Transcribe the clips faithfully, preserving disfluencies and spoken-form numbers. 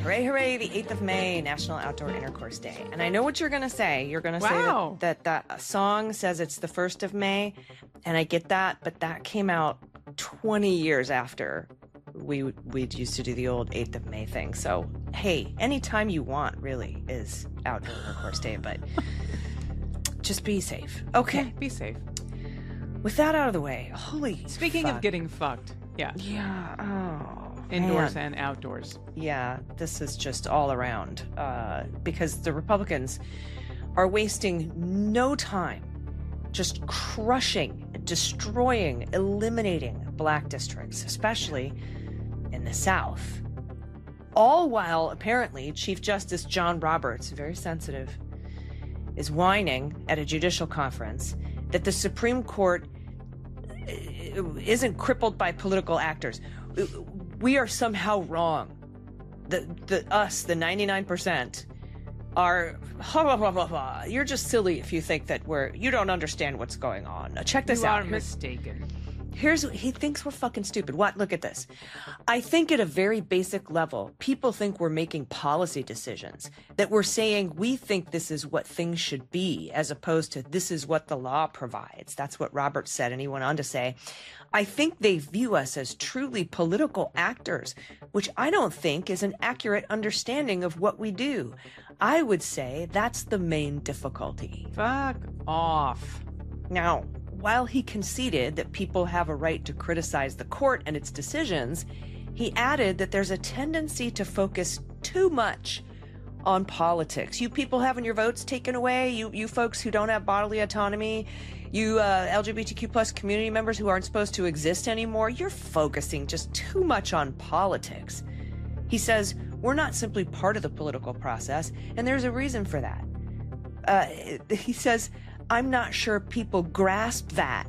Hooray, hooray, the eighth of May, National Outdoor Intercourse Day. And I know what you're going to say. You're going to Wow. say that, that that song says it's the first of May, and I get that, but that came out twenty years after we we used to do the old eighth of May thing. So, hey, anytime you want, really, is Outdoor Intercourse Day, but just be safe. Okay. Yeah, be safe. With that out of the way, holy Speaking fuck. of getting fucked, yeah. Yeah, oh. Indoors Man. and outdoors. Yeah, this is just all around uh, because the Republicans are wasting no time just crushing, destroying, eliminating black districts, especially in the South. All while, apparently, Chief Justice John Roberts, very sensitive, is whining at a judicial conference that the Supreme Court isn't crippled by political actors. We are somehow wrong. The, the us, the ninety-nine percent, are ha, ha, ha, ha, ha. You're just silly if you think that we're you don't understand what's going on. Now check this you out. You are Here's, mistaken. Here's he thinks we're fucking stupid. What? Look at this. I think at a very basic level, people think we're making policy decisions, that we're saying we think this is what things should be, as opposed to this is what the law provides. That's what Roberts said, and he went on to say, I think they view us as truly political actors, which I don't think is an accurate understanding of what we do. I would say that's the main difficulty. Fuck off. Now, while he conceded that people have a right to criticize the court and its decisions, he added that there's a tendency to focus too much on politics. You people having your votes taken away, you you folks who don't have bodily autonomy, you uh, L G B T Q plus community members who aren't supposed to exist anymore, you're focusing just too much on politics. He says, we're not simply part of the political process, and there's a reason for that. Uh, he says, I'm not sure people grasp that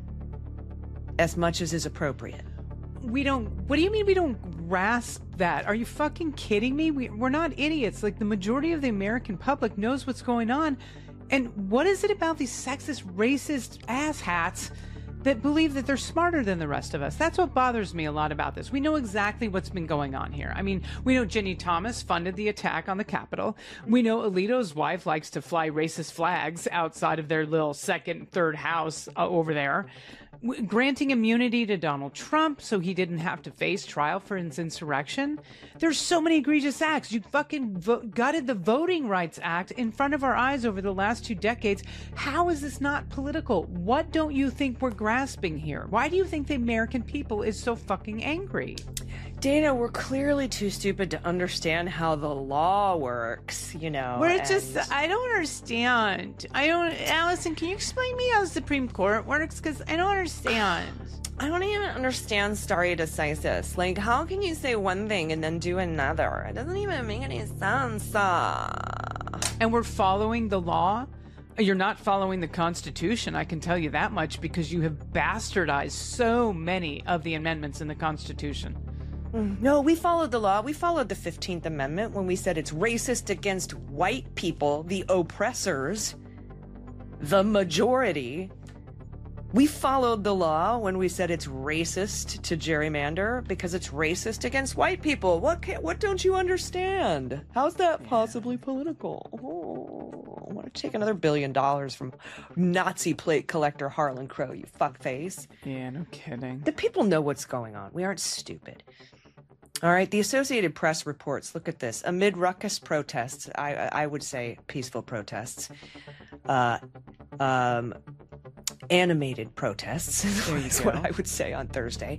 as much as is appropriate. We don't, what do you mean we don't grasp that? Are you fucking kidding me? We, we're not idiots. Like, the majority of the American public knows what's going on. And what is it about these sexist, racist asshats that believe that they're smarter than the rest of us? That's what bothers me a lot about this. We know exactly what's been going on here. I mean, we know Ginny Thomas funded the attack on the Capitol. We know Alito's wife likes to fly racist flags outside of their little second, third house uh, over there. W- granting immunity to Donald Trump so he didn't have to face trial for his insurrection. There's so many egregious acts. You fucking vo- gutted the Voting Rights Act in front of our eyes over the last two decades. How is this not political? What don't you think we're grasping here? Why do you think the American people is so fucking angry? Dana, we're clearly too stupid to understand how the law works, you know. We're and... just, I don't understand. I don't, Allison, can you explain me how the Supreme Court works? Because I don't understand. I don't even understand stare decisis. Like, how can you say one thing and then do another? It doesn't even make any sense. Uh... And we're following the law? You're not following the Constitution, I can tell you that much, because you have bastardized so many of the amendments in the Constitution. No, we followed the law. We followed the fifteenth Amendment when we said it's racist against white people, the oppressors, the majority. We followed the law when we said it's racist to gerrymander because it's racist against white people. What can, what don't you understand? How's that possibly political? Oh, I want to take another billion dollars from Nazi plate collector Harlan Crow, you fuckface. Yeah, no kidding. The people know what's going on. We aren't stupid. All right, the Associated Press reports, look at this, amid ruckus protests, I, I would say peaceful protests, uh, um, animated protests, is what I would say on Thursday,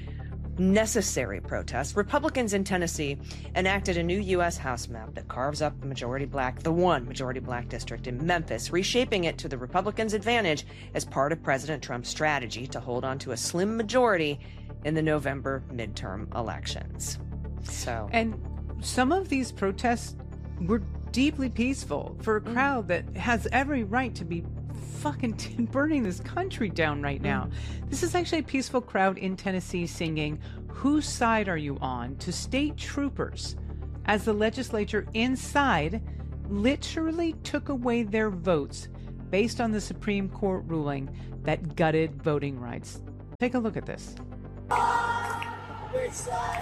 necessary protests, Republicans in Tennessee enacted a new U S House map that carves up the majority black, the one majority black district in Memphis, reshaping it to the Republicans' advantage as part of President Trump's strategy to hold on to a slim majority in the November midterm elections. So, and some of these protests were deeply peaceful for a crowd that has every right to be fucking t- burning this country down right now. Mm. This is actually a peaceful crowd in Tennessee singing "Whose Side Are You On?" to state troopers as the legislature inside literally took away their votes based on the Supreme Court ruling that gutted voting rights. Take a look at this. Which side